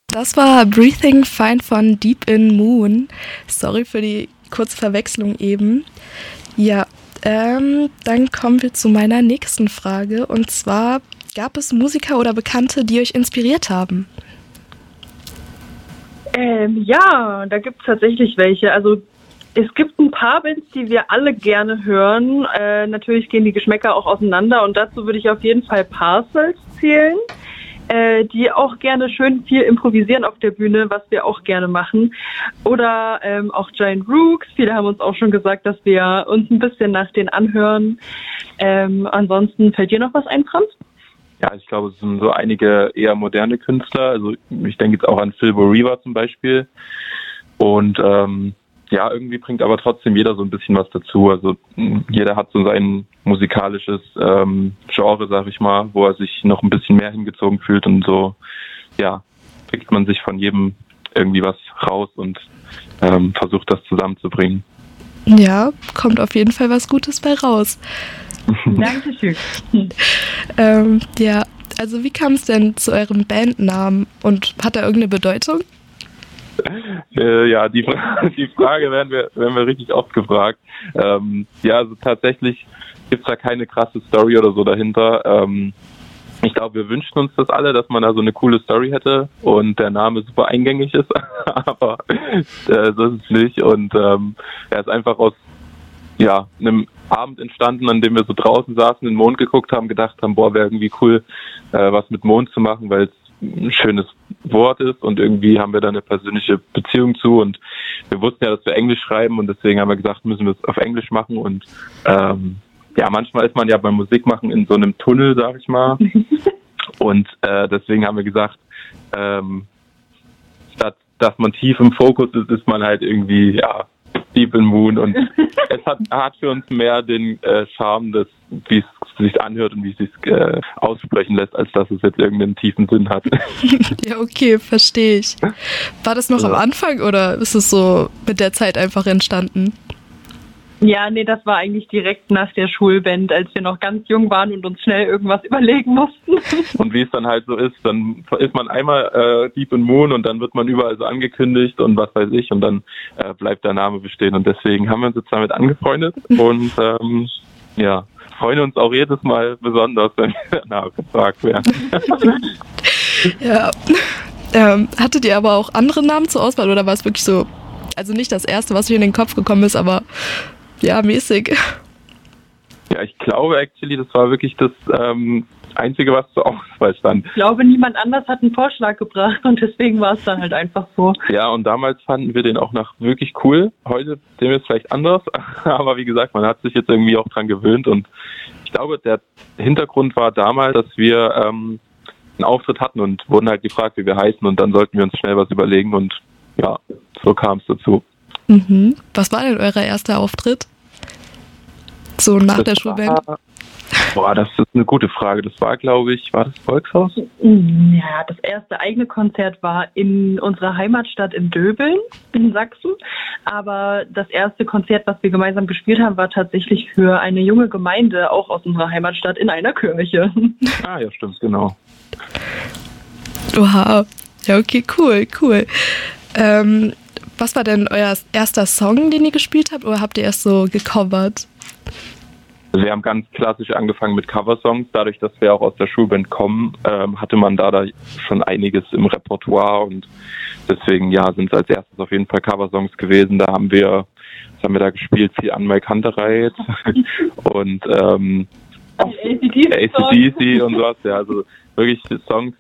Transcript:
Das war Breathing Fine von Deep in Moon. Sorry für die kurze Verwechslung eben. Ja, dann kommen wir zu meiner nächsten Frage. Und zwar, gab es Musiker oder Bekannte, die euch inspiriert haben? Ja, da gibt es tatsächlich welche. Also es gibt ein paar Bands, die wir alle gerne hören. Natürlich gehen die Geschmäcker auch auseinander und dazu würde ich auf jeden Fall Parcels zählen, die auch gerne schön viel improvisieren auf der Bühne, was wir auch gerne machen. Oder auch Giant Rooks. Viele haben uns auch schon gesagt, dass wir uns ein bisschen nach denen anhören. Ansonsten fällt dir noch was ein, Franz? Ja, ich glaube, es sind so einige eher moderne Künstler. Also ich denke jetzt auch an Philbo Riva zum Beispiel. Und ja, irgendwie bringt aber trotzdem jeder so ein bisschen was dazu. Also jeder hat so sein musikalisches Genre, sag ich mal, wo er sich noch ein bisschen mehr hingezogen fühlt und so, ja, pickt man sich von jedem irgendwie was raus und versucht das zusammenzubringen. Ja, kommt auf jeden Fall was Gutes bei raus. Dankeschön. Ja, also wie kam es denn zu eurem Bandnamen und hat er irgendeine Bedeutung? Ja, die Frage werden wir richtig oft gefragt. Ja, also tatsächlich gibt's da keine krasse Story oder so dahinter. Ich glaube, wir wünschen uns das alle, dass man da so eine coole Story hätte und der Name super eingängig ist, aber so ist es nicht. Und er ist einfach aus einem Abend entstanden, an dem wir so draußen saßen, in den Mond geguckt haben, gedacht haben, boah, wäre irgendwie cool, was mit Mond zu machen, weil es ein schönes Wort ist und irgendwie haben wir da eine persönliche Beziehung zu und wir wussten ja, dass wir Englisch schreiben und deswegen haben wir gesagt, müssen wir es auf Englisch machen und ja, manchmal ist man ja beim Musikmachen in so einem Tunnel, sag ich mal, und deswegen haben wir gesagt, statt dass man tief im Fokus ist, ist man halt irgendwie, ja, Deep in Moon und es hat für uns mehr den Charme, wie es sich anhört und wie es sich aussprechen lässt, als dass es jetzt irgendeinen tiefen Sinn hat. Ja, okay, verstehe ich. War das noch am Anfang oder ist es so mit der Zeit einfach entstanden? Ja, nee, das war eigentlich direkt nach der Schulband, als wir noch ganz jung waren und uns schnell irgendwas überlegen mussten. Und wie es dann halt so ist, dann ist man einmal Deep in Moon und dann wird man überall so angekündigt und was weiß ich und dann bleibt der Name bestehen und deswegen haben wir uns jetzt damit angefreundet und ja, freuen uns auch jedes Mal besonders, wenn wir danach gefragt werden. Ja, hattet ihr aber auch andere Namen zur Auswahl oder war es wirklich so, also nicht das erste, was mir in den Kopf gekommen ist, aber ja, mäßig. Ja, ich glaube actually, das war wirklich das Einzige, was zur Auswahl stand. Ich glaube, niemand anders hat einen Vorschlag gebracht und deswegen war es dann halt einfach so. Ja, und damals fanden wir den auch noch wirklich cool. Heute sehen wir es vielleicht anders, aber wie gesagt, man hat sich jetzt irgendwie auch dran gewöhnt und ich glaube, der Hintergrund war damals, dass wir einen Auftritt hatten und wurden halt gefragt, wie wir heißen und dann sollten wir uns schnell was überlegen und ja, so kam es dazu. Mhm. Was war denn euer erster Auftritt? So nach der Schulband? Boah, das ist eine gute Frage. Das war, glaube ich, war das Volkshaus? Ja, das erste eigene Konzert war in unserer Heimatstadt in Döbeln in Sachsen. Aber das erste Konzert, was wir gemeinsam gespielt haben, war tatsächlich für eine junge Gemeinde, auch aus unserer Heimatstadt, in einer Kirche. Ah, ja, stimmt, genau. Oha. Ja, okay, cool. Was war denn euer erster Song, den ihr gespielt habt, oder habt ihr erst so gecovert? Also wir haben ganz klassisch angefangen mit Coversongs. Dadurch, dass wir auch aus der Schulband kommen, hatte man da schon einiges im Repertoire und deswegen, ja, sind es als erstes auf jeden Fall Coversongs gewesen. Was haben wir da gespielt? Viel an Mike Hunterei und AC/DC und sowas. Ja, also wirklich Songs,